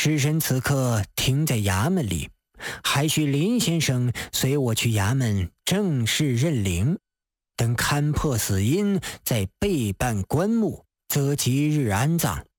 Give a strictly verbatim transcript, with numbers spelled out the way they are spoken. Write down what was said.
尸身此刻停在衙门里，还需林先生随我去衙门正式认领。等勘破死因，再备办棺木，择吉日安葬。